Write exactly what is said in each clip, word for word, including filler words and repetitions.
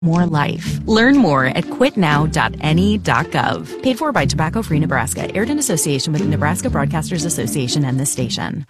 More life. Learn more at quit now dot N E dot gov. Paid for by Tobacco Free Nebraska. Aired in association with the Nebraska Broadcasters Association and this station.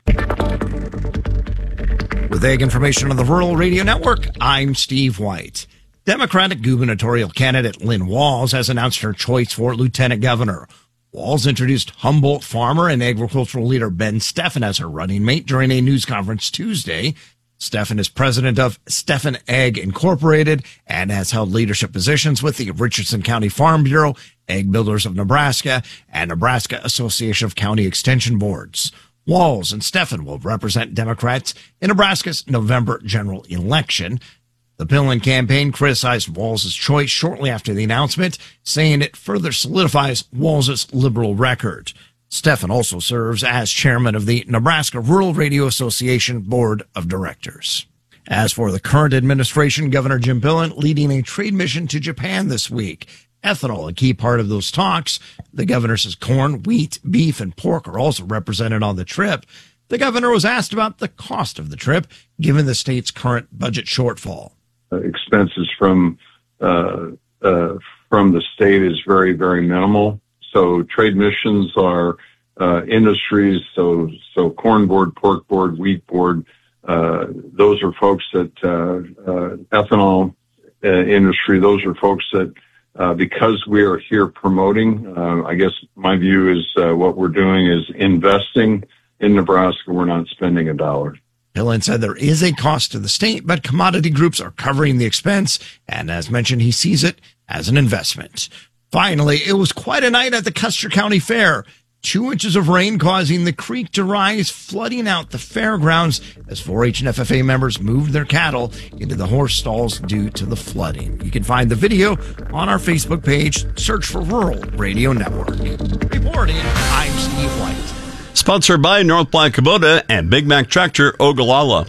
With Ag Information on the Rural Radio Network, I'm Steve White. Democratic gubernatorial candidate Lynn Walls has announced her choice for lieutenant governor. Walls introduced Humboldt farmer and agricultural leader Ben Steffen as her running mate during a news conference Tuesday. Steffen is president of Steffen Ag Incorporated and has held leadership positions with the Richardson County Farm Bureau, Ag Builders of Nebraska, and Nebraska Association of County Extension Boards. Walls and Steffen will represent Democrats in Nebraska's November general election. The Pillen campaign criticized Walls' choice shortly after the announcement, saying it further solidifies Walls' liberal record. Steffen also serves as chairman of the Nebraska Rural Radio Association Board of Directors. As for the current administration, Governor Jim Pillen leading a trade mission to Japan this week. Ethanol, a key part of those talks. The governor says corn, wheat, beef, and pork are also represented on the trip. The governor was asked about the cost of the trip, given the state's current budget shortfall. Uh, expenses from uh, uh, from the state is very, very minimal. So trade missions are uh, industries, so so corn board, pork board, wheat board. Uh, those are folks that uh, uh, ethanol uh, industry. Those are folks that uh, because we are here promoting. Uh, I guess my view is uh, what we're doing is investing in Nebraska. We're not spending a dollar. Pillen said there is a cost to the state, but commodity groups are covering the expense, and as mentioned, he sees it as an investment. Finally, it was quite a night at the Custer County Fair. Two inches of rain causing the creek to rise, flooding out the fairgrounds as four H and F F A members moved their cattle into the horse stalls due to the flooding. You can find the video on our Facebook page. Search for Rural Radio Network. Reporting, I'm Steve White. Sponsored by North Black Kubota and Big Mac Tractor Ogallala.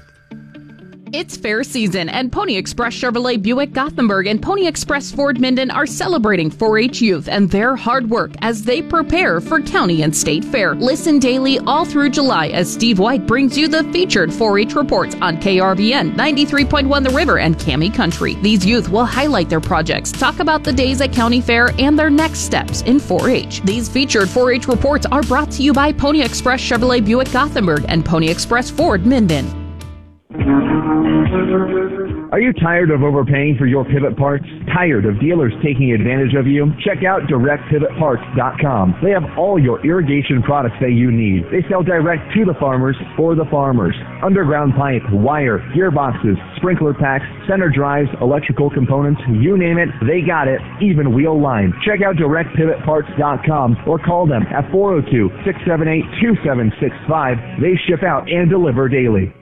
It's fair season, and Pony Express Chevrolet Buick Gothenburg and Pony Express Ford Minden are celebrating four H youth and their hard work as they prepare for county and state fair. Listen daily all through July as Steve White brings you the featured four H reports on K R V N ninety-three point one The River and Cami Country. These youth will highlight their projects, talk about the days at county fair, and their next steps in four H. These featured four H reports are brought to you by Pony Express Chevrolet Buick Gothenburg and Pony Express Ford Minden. Are you tired of overpaying for your pivot parts? Tired of dealers taking advantage of you? Check out direct pivot parts dot com. They have all your irrigation products that you need. They sell direct to the farmers for the farmers. Underground pipe, wire, gearboxes, sprinkler packs, center drives, electrical components, you name it, they got it, even wheel line. Check out direct pivot parts dot com or call them at four oh two, six seven eight, two seven six five. They ship out and deliver daily.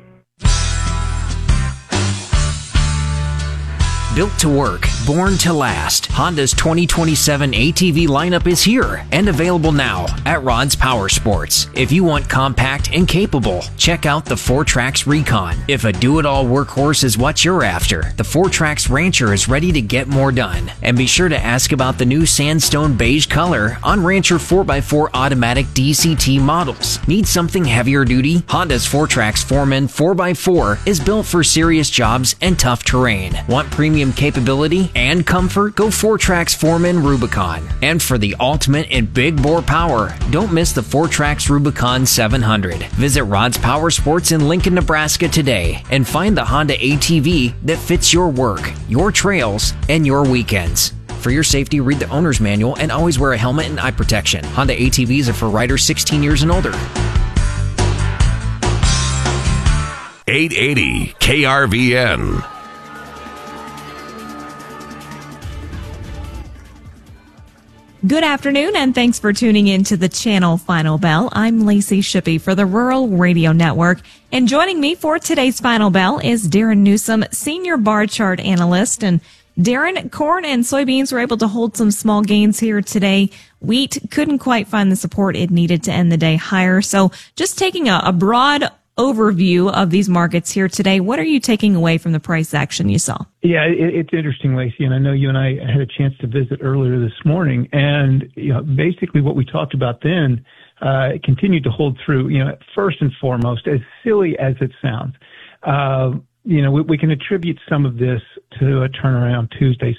Built to work, born to last, Honda's twenty twenty-seven A T V lineup is here and available now at Rod's Power Sports. If you want compact and capable, check out the four Trax Recon. If a do-it-all workhorse is what you're after, the four Trax Rancher is ready to get more done. And be sure to ask about the new sandstone beige color on Rancher four by four automatic D C T models. Need something heavier duty? Honda's four Trax Foreman four by four is built for serious jobs and tough terrain. Want premium capability and comfort? Go four Trax Foreman Rubicon. And for the ultimate in big bore power, don't miss the four Trax Rubicon seven hundred. Visit Rod's Power Sports in Lincoln, Nebraska today and find the Honda A T V that fits your work, your trails, and your weekends. For your safety, read the owner's manual and always wear a helmet and eye protection. Honda A T Vs are for riders sixteen years and older. eight eighty K R V N. Good afternoon, and thanks for tuning in to the Channel Final Bell. I'm Lacey Shippey for the Rural Radio Network, and joining me for today's Final Bell is Darren Newsom, Senior Bar Chart Analyst. And Darren, corn and soybeans were able to hold some small gains here today. Wheat couldn't quite find the support it needed to end the day higher. So just taking a, a broad overview of these markets here today, what are you taking away from the price action you saw? Yeah, it, it's interesting, Lacey, and I know you and I had a chance to visit earlier this morning, and you know, basically what we talked about then uh, continued to hold through. You know, first and foremost, as silly as it sounds, uh, you know, we, we can attribute some of this to a turnaround Tuesday.